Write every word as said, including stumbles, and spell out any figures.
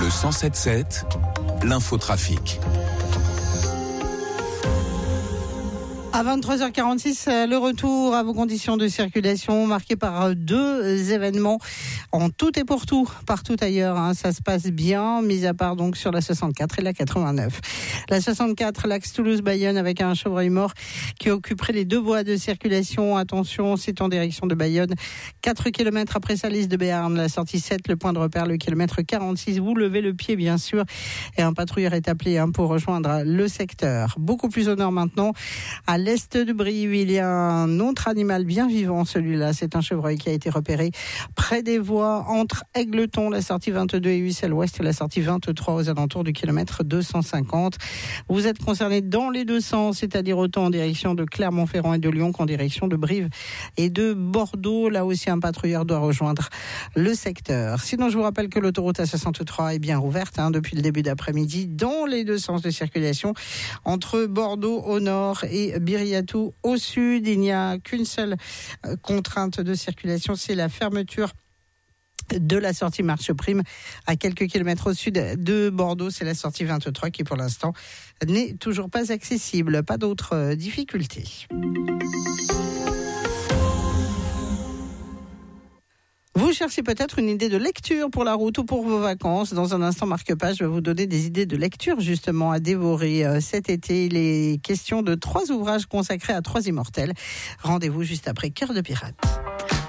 Le cent sept sept, l'infotrafic. À vingt-trois heures quarante-six, le retour à vos conditions de circulation marquées par deux événements en tout et pour tout, partout ailleurs. Hein, ça se passe bien, mis à part donc sur la soixante-quatre et la quatre-vingt-neuf. La soixante-quatre, l'axe Toulouse-Bayonne avec un chevreuil mort qui occuperait les deux voies de circulation. Attention, c'est en direction de Bayonne. quatre kilomètres après Salis de Béarn, la sortie sept, le point de repère, le kilomètre quarante-six. Vous levez le pied, bien sûr, et un patrouilleur est appelé hein, pour rejoindre le secteur. Beaucoup plus au nord maintenant, à l'est de Brive, il y a un autre animal bien vivant, celui-là. C'est un chevreuil qui a été repéré près des voies entre Égletons, la sortie vingt-deux, et Ussel-Ouest, la sortie vingt-trois, aux alentours du kilomètre deux cent cinquante. Vous êtes concerné dans les deux sens, c'est-à-dire autant en direction de Clermont-Ferrand et de Lyon qu'en direction de Brive et de Bordeaux. Là aussi, un patrouilleur doit rejoindre le secteur. Sinon, je vous rappelle que l'autoroute A soixante-trois est bien rouverte hein, depuis le début d'après-midi dans les deux sens de circulation entre Bordeaux au nord et Biriatou au sud. Il n'y a qu'une seule contrainte de circulation, c'est la fermeture de la sortie Marche Prime à quelques kilomètres au sud de Bordeaux. C'est la sortie vingt-trois qui pour l'instant n'est toujours pas accessible. Pas d'autres difficultés. Vous cherchez peut-être une idée de lecture pour la route ou pour vos vacances. Dans un instant, Marque-Page va vous donner des idées de lecture justement à dévorer cet été. Il est question de trois ouvrages consacrés à trois immortels. Rendez-vous juste après Cœur de pirate.